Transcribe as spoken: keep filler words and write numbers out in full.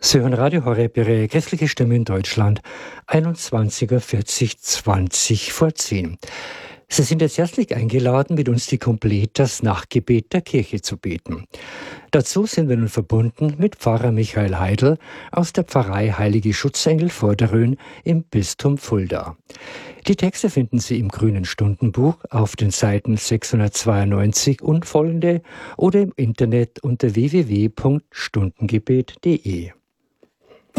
Sie hören Radio Horeb, Ihre christliche Stimme in Deutschland, einundzwanzig Uhr vierzig, zwanzig vor zehn. Sie sind jetzt herzlich eingeladen, mit uns die Completas Nachtgebet der Kirche zu beten. Dazu sind wir nun verbunden mit Pfarrer Michael Heidel aus der Pfarrei Heilige Schutzengel Vorderrhön im Bistum Fulda. Die Texte finden Sie im Grünen Stundenbuch auf den Seiten sechshundertzweiundneunzig und folgende oder im Internet unter w w w punkt stundengebet punkt d e.